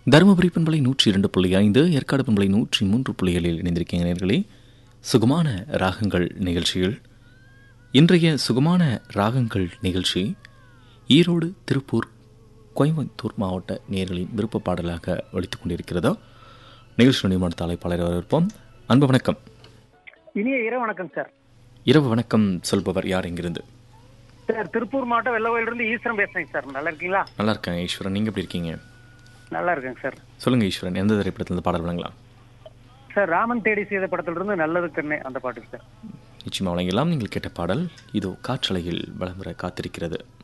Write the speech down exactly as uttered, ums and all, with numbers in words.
தருமபுரி பண்பலை நூற்றி இரண்டு புள்ளி ஐந்து, ஏற்காடு பண்பலை நூற்றி மூன்று புள்ளிகளில் இணைந்திருக்கீங்க நேர்களே. சுகமான ராகங்கள் நிகழ்ச்சிகள். இன்றைய சுகமான ராகங்கள் நிகழ்ச்சி ஈரோடு, திருப்பூர், கோயம்புத்தூர் மாவட்ட நேர்களின் விருப்ப பாடலாக ஒலித்துக் கொண்டிருக்கிறதோ. நிகழ்ச்சி நியமன தலைப்பாளர் வரவேற்போம். அன்பு வணக்கம். இனிய இரவு வணக்கம் சார். இரவு வணக்கம் சொல்பவர் யார்? எங்கிருந்து? சார், திருப்பூர் மாவட்டம் வெள்ளவயிலிருந்து ஈஸ்வரன் பேசுறேங்க சார். நல்லா இருக்கீங்களா? நல்லா இருக்கேன் ஈஸ்வரன், நீங்க எப்படி இருக்கீங்க? நல்லா இருக்கேங்க சார். சொல்லுங்க ஈஸ்வரன், எந்த திரைப்படத்திலிருந்து பாடல் வழங்கலாம்? சார், ராமன் தேடி செய்த படத்திலிருந்து நல்லது கண்ணே அந்த பாட்டுக்கு சார். நிச்சயமா வழங்கலாம். நீங்கள் கேட்ட பாடல் இதோ காற்றலையில் வலம் வர காத்திருக்கிறது.